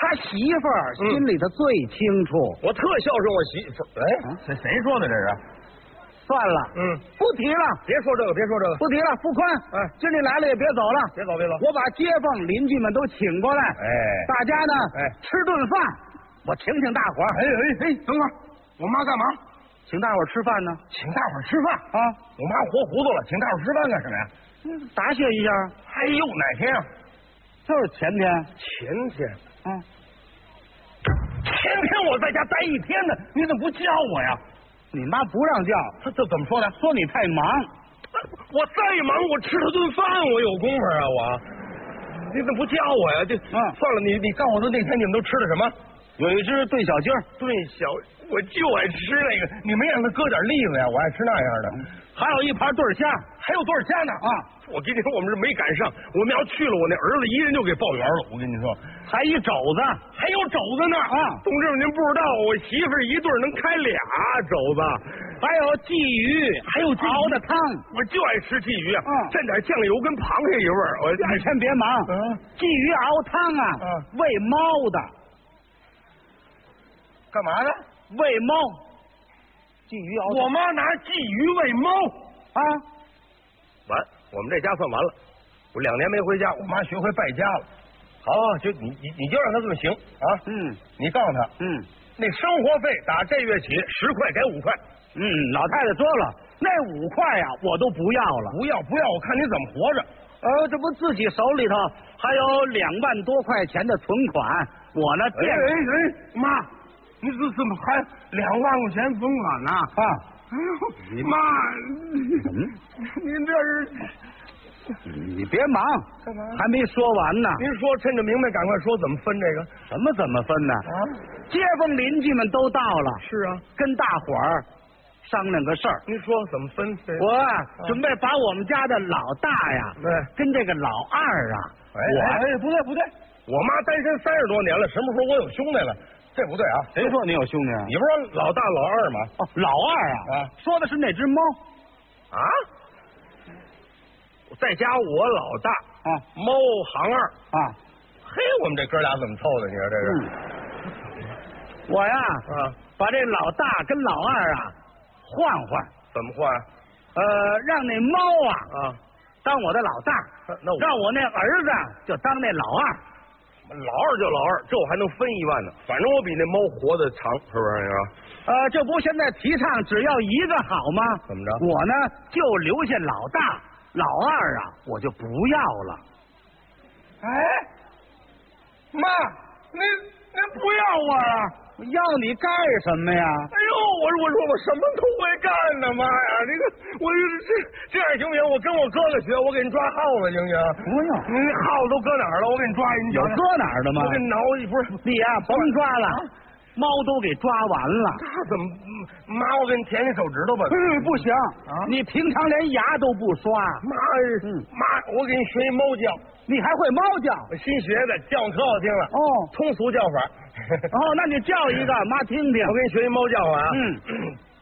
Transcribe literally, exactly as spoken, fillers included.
他媳妇儿心里头最清楚。 我特孝顺我媳妇儿。哎，谁谁说的这是？ 算了， 嗯， 不提了， 别说这个，别说这个， 不提了。傅宽， 哎， 今天来了也别走了， 别走别走。 我把街坊邻居们都请过来， 哎， 大家呢， 哎， 吃顿饭，我请请大伙儿。 哎哎哎，等会儿，我妈干嘛？ 请大伙儿吃饭呢？ 请大伙儿吃饭啊！ 我妈活糊涂了，请大伙儿吃饭干什么呀？ 嗯，答谢一下。 哎呦，哪天啊？ 就是前天。 前天。 啊。 前天我在家待一天呢，你怎么不叫我呀？ 你妈不让叫， 他这怎么说的？ 说你太忙。 我再忙，我吃他顿饭，我有功夫啊！我，你怎么不叫我呀？这， 嗯， 算了，你你告诉我说那天你们都吃的什么？ 有一只炖小鸡儿， 炖小，我就爱吃那个。你没让他搁点栗子呀？我爱吃那样的。 还有一盘对虾， 还有多少虾呢？ 啊！ 我跟你说，我们是没赶上。我们要去了，我那儿子一人就给报圆了。我跟你说， 还一肘子， 还有肘子呢。 啊， 同志们，您不知道，我媳妇儿一对能开俩肘子。 还有鲫鱼， 还有熬的汤， 我就爱吃鲫鱼啊！ 嗯， 蘸点酱油跟螃蟹一味儿。我你先别忙， 嗯， 鲫鱼熬汤啊， 嗯， 喂猫的。 干嘛的？ 喂猫。鲫鱼熬汤。 我妈拿鲫鱼喂猫啊！ 完，我们这家算完了。我两年没回家，我妈学会败家了。好，就你你你就让她这么行啊！ 嗯， 你告诉她， 嗯， 那生活费打这月起十块给五块。 嗯，老太太说了，那五块呀、啊，我都不要了。 不要不要，我看你怎么活着。 呃，这不自己手里头还有两万多块钱的存款，我呢， 哎哎哎，妈，你这怎么还两万块钱存款呢？ 啊， 哎呦，妈， 嗯， 您这是， 你别忙， 干嘛？ 还没说完呢。 您说，趁着明白，赶快说怎么分这个？ 什么怎么分呢？ 啊， 街坊邻居们都到了， 是啊， 跟大伙儿商量个事儿。 您说怎么分？ 我啊，准备把我们家的老大呀， 对， 跟这个老二啊， 哎哎哎，不对不对，我妈单身三十多年了，什么时候我有兄弟了？这不对啊！ 谁说你有兄弟啊？ 你不是说老大老二吗？ 哦，老二啊， 啊， 说的是那只猫啊。在家我老大啊， 猫行二啊。 嘿，我们这哥俩怎么凑的？你说这是？ 嗯、我呀啊， 把这老大跟老二啊换换。 怎么换？ 呃，让那猫啊啊当我的老大， 那我让我那儿子就当那老二。 老二就老二，这我还能分一万呢。反正我比那猫活得长，是不是？ 呃，这不现在提倡只要一个好吗？ 怎么着？ 我呢就留下老大，老二啊我就不要了。 哎，妈，您您不要我了？ 要你干什么呀？ 哎呦，我我说我什么都会干呢，妈呀！这个我这这样行不行？我跟我哥哥学，我给你抓耗子行不行？ 不用， 你耗子都搁哪儿了？我给你抓一。 有搁哪儿的吗？ 我给你挠一，不是你呀、啊，甭抓了，啊、猫都给抓完了。 那怎么？妈，我给你舔舔手指头吧。 嗯，不行啊！你平常连牙都不刷。 妈，嗯，妈，我给你学一猫叫。 你还会猫叫？ 我新学的，叫可好听了。 哦， 通俗叫法。 哦，那你叫一个，妈听听。 我给你学一猫叫啊。 嗯。